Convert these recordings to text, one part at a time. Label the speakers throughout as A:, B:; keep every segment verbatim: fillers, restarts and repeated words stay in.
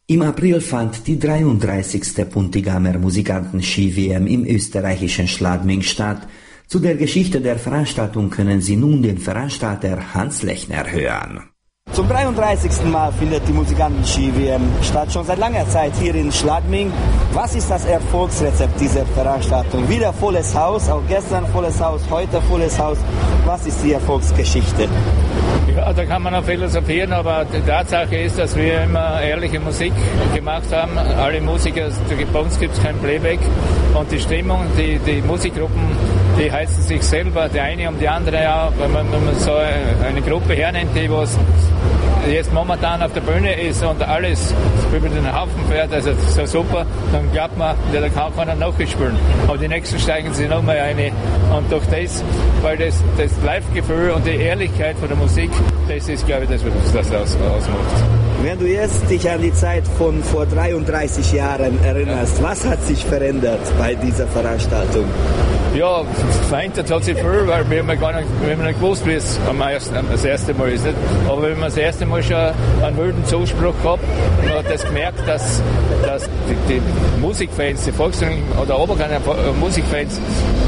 A: Im April fand die dreiunddreißigste Puntigamer Musikanten-Ski-W M im österreichischen Schladming statt. Zu der Geschichte der Veranstaltung können Sie nun den Veranstalter Hans Lechner hören.
B: Zum dreiunddreißigsten Mal findet die Musikanten-Ski-W M statt, schon seit langer Zeit hier in Schladming. Was ist das Erfolgsrezept dieser Veranstaltung? Wieder volles Haus, auch gestern volles Haus, heute volles Haus. Was ist die Erfolgsgeschichte?
C: Ja, da kann man noch philosophieren, aber die Tatsache ist, dass wir immer ehrliche Musik gemacht haben. Alle Musiker, bei uns gibt es kein Playback. Und die Stimmung, die, die Musikgruppen, die heißen sich selber, die eine um die andere auch. Wenn man, wenn man so eine Gruppe hernimmt, die was jetzt momentan auf der Bühne ist und alles über den Haufen fährt, also so super, dann glaubt man, ja, da kann keiner nachspielen. Aber die nächsten steigen sich noch mal rein. Und durch das, weil das, das Live-Gefühl und die Ehrlichkeit von der Musik, das ist, glaube ich, das, was das aus, ausmacht.
B: Wenn du jetzt dich an die Zeit von vor dreiunddreißig Jahren erinnerst, ja. Was hat sich verändert bei dieser Veranstaltung?
C: Ja, verändert hat sich viel, weil wir haben gar nicht, wir haben nicht gewusst, wie es am ersten, das erste Mal ist. Nicht? Aber wenn man das erste Mal schon einen wilden Zuspruch gehabt, man hat das gemerkt, dass, dass die, die Musikfans, die Volksligen oder Oberkreiner Musikfans,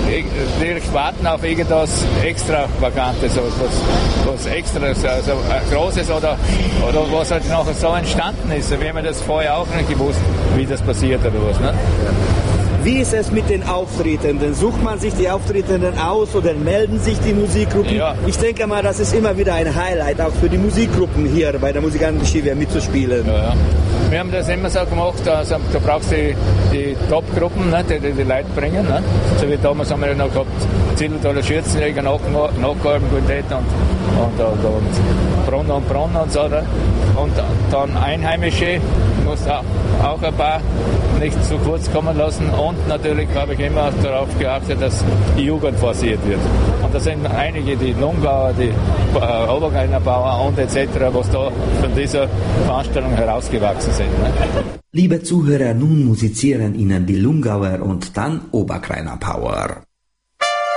C: die warten auf irgendwas Extravagantes, was, was extra, also ein Großes oder, oder was halt nachher so entstanden ist. Wir haben das vorher auch nicht gewusst, wie das passiert oder was. Nicht?
B: Wie ist es mit den Auftretenden? Sucht man sich die Auftretenden aus oder melden sich die Musikgruppen?
C: Ja.
B: Ich denke mal, das ist immer wieder ein Highlight, auch für die Musikgruppen hier bei der Musikanten-Ski-W M mitzuspielen.
C: Ja, ja. Wir haben das immer so gemacht, also, da brauchst du die, die Top-Gruppen, ne, die, die die Leute bringen. Ne? So wie damals haben wir noch gehabt, Zillertaler Schürzenjäger, Nachgaben-Quintett und, und, und, und Brunner und Brunner und so. Ne? Und dann Einheimische, muss auch, auch ein paar nicht zu kurz kommen lassen. Und natürlich habe ich immer darauf geachtet, dass die Jugend forciert wird. Und da sind einige, die Lungauer, die äh, Oberkreiner Bauer und et cetera, was da von dieser Veranstaltung herausgewachsen sind. Ne?
A: Liebe Zuhörer, nun musizieren Ihnen die Lungauer und dann Oberkreiner Power.